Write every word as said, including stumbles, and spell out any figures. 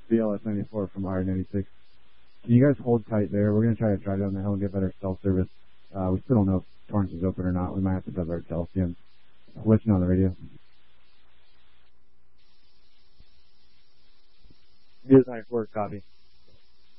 B L S ninety-four from R ninety-six. Can you guys hold tight there? We're going to try to drive down the hill and get better cell service. Uh, we still don't know if Torrance is open or not. We might have to divert to L C M. Listen on the radio. News ninety-four, copy.